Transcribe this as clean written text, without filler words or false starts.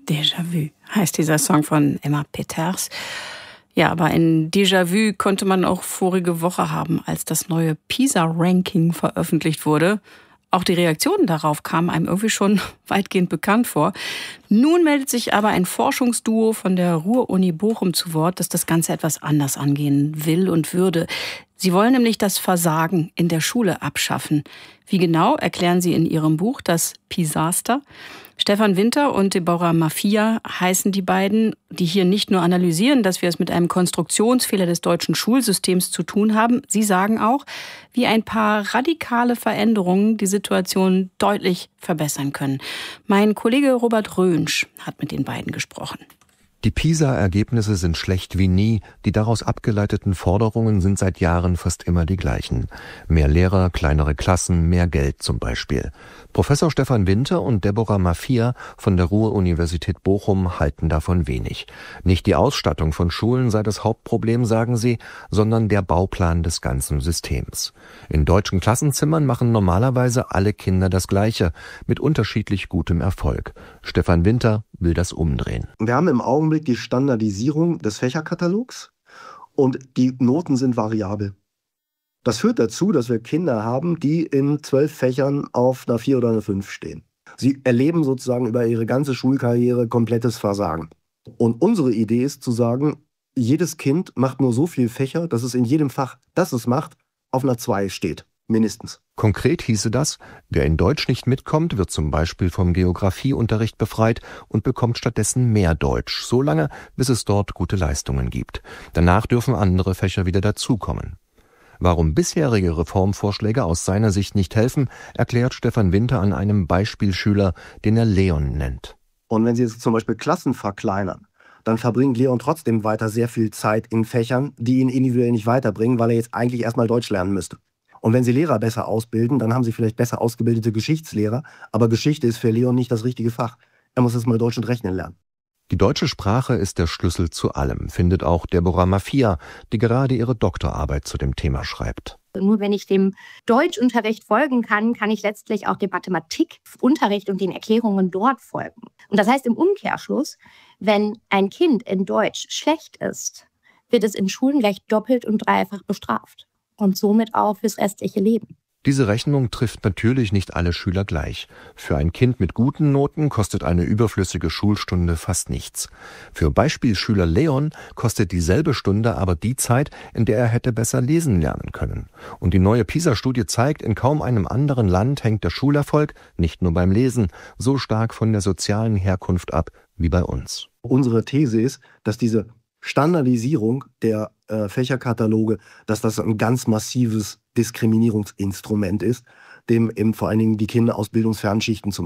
Déjà-vu heißt dieser Song von Emma Peters. Ja, aber ein Déjà-vu konnte man auch vorige Woche haben, als das neue PISA-Ranking veröffentlicht wurde. Auch die Reaktionen darauf kamen einem irgendwie schon weitgehend bekannt vor. Nun meldet sich aber ein Forschungsduo von der Ruhr-Uni Bochum zu Wort, das das Ganze etwas anders angehen will und würde. Sie wollen nämlich das Versagen in der Schule abschaffen. Wie genau, erklären sie in ihrem Buch Das Pisaster. Stefan Winter und Deborah Maffia heißen die beiden, die hier nicht nur analysieren, dass wir es mit einem Konstruktionsfehler des deutschen Schulsystems zu tun haben. Sie sagen auch, wie ein paar radikale Veränderungen die Situation deutlich verbessern können. Mein Kollege Robert Rönsch hat mit den beiden gesprochen. Die PISA-Ergebnisse sind schlecht wie nie. Die daraus abgeleiteten Forderungen sind seit Jahren fast immer die gleichen. Mehr Lehrer, kleinere Klassen, mehr Geld zum Beispiel. Professor Stefan Winter und Deborah Maffia von der Ruhr-Universität Bochum halten davon wenig. Nicht die Ausstattung von Schulen sei das Hauptproblem, sagen sie, sondern der Bauplan des ganzen Systems. In deutschen Klassenzimmern machen normalerweise alle Kinder das Gleiche, mit unterschiedlich gutem Erfolg. Stefan Winter will das umdrehen. Wir haben im Augenblick die Standardisierung des Fächerkatalogs und die Noten sind variabel. Das führt dazu, dass wir Kinder haben, die in 12 Fächern auf einer 4 oder einer 5 stehen. Sie erleben sozusagen über ihre ganze Schulkarriere komplettes Versagen. Und unsere Idee ist zu sagen, jedes Kind macht nur so viele Fächer, dass es in jedem Fach, das es macht, auf einer 2 steht. Mindestens. Konkret hieße das, wer in Deutsch nicht mitkommt, wird zum Beispiel vom Geografieunterricht befreit und bekommt stattdessen mehr Deutsch, so lange, bis es dort gute Leistungen gibt. Danach dürfen andere Fächer wieder dazukommen. Warum bisherige Reformvorschläge aus seiner Sicht nicht helfen, erklärt Stefan Winter an einem Beispielschüler, den er Leon nennt. Und wenn Sie jetzt zum Beispiel Klassen verkleinern, dann verbringt Leon trotzdem weiter sehr viel Zeit in Fächern, die ihn individuell nicht weiterbringen, weil er jetzt eigentlich erstmal Deutsch lernen müsste. Und wenn Sie Lehrer besser ausbilden, dann haben Sie vielleicht besser ausgebildete Geschichtslehrer. Aber Geschichte ist für Leon nicht das richtige Fach. Er muss jetzt mal Deutsch und Rechnen lernen. Die deutsche Sprache ist der Schlüssel zu allem, findet auch Deborah Maffia, die gerade ihre Doktorarbeit zu dem Thema schreibt. Nur wenn ich dem Deutschunterricht folgen kann, kann ich letztlich auch dem Mathematikunterricht und den Erklärungen dort folgen. Und das heißt im Umkehrschluss, wenn ein Kind in Deutsch schlecht ist, wird es in Schulen gleich doppelt und dreifach bestraft. Und somit auch fürs restliche Leben. Diese Rechnung trifft natürlich nicht alle Schüler gleich. Für ein Kind mit guten Noten kostet eine überflüssige Schulstunde fast nichts. Für Beispielschüler Leon kostet dieselbe Stunde aber die Zeit, in der er hätte besser lesen lernen können. Und die neue PISA-Studie zeigt, in kaum einem anderen Land hängt der Schulerfolg, nicht nur beim Lesen, so stark von der sozialen Herkunft ab wie bei uns. Unsere These ist, dass diese Standardisierung der Fächerkataloge, dass das ein ganz massives Diskriminierungsinstrument ist, dem eben vor allen Dingen die Kinder aus bildungsfernen Schichten zum